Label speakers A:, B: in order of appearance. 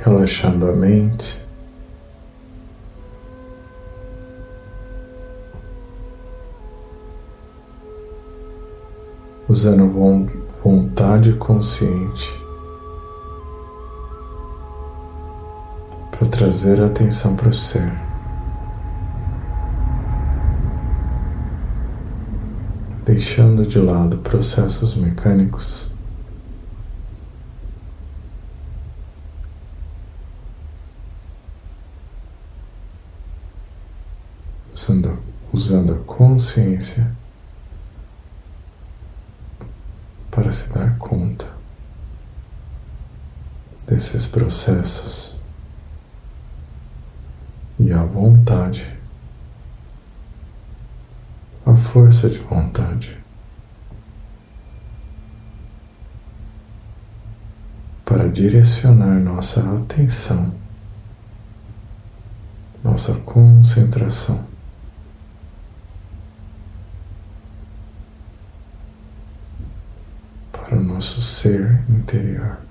A: relaxando a mente, usando vontade consciente para trazer a atenção para o ser. Deixando de lado processos mecânicos, usando a consciência para se dar conta desses processos e a vontade, a força de vontade para direcionar nossa atenção, nossa concentração para o nosso ser interior.